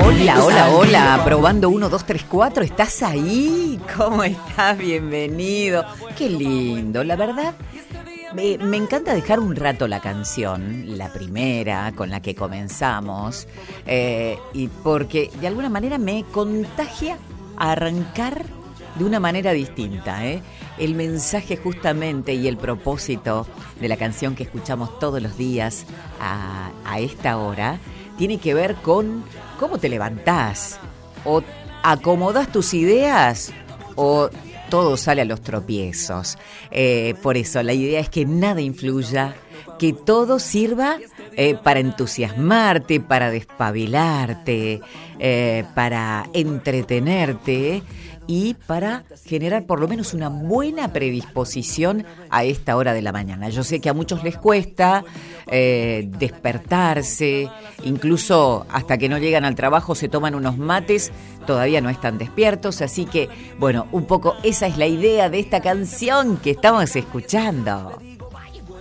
Hola, hola, hola, probando 1, 2, 3, 4, ¿estás ahí? ¿Cómo estás? Bienvenido. Qué lindo, la verdad. Me encanta dejar un rato la canción, la primera con la que comenzamos, y porque de alguna manera me contagia a arrancar de una manera distinta, ¿eh? El mensaje justamente y el propósito de la canción que escuchamos todos los días a esta hora tiene que ver con cómo te levantás, o acomodás tus ideas, o todo sale a los tropiezos. Por eso la idea es que nada influya, que todo sirva para entusiasmarte, para despabilarte, para entretenerte y para generar por lo menos una buena predisposición a esta hora de la mañana. Yo sé que a muchos les cuesta despertarse, incluso hasta que no llegan al trabajo se toman unos mates, todavía no están despiertos, así que, bueno, un poco esa es la idea de esta canción que estamos escuchando.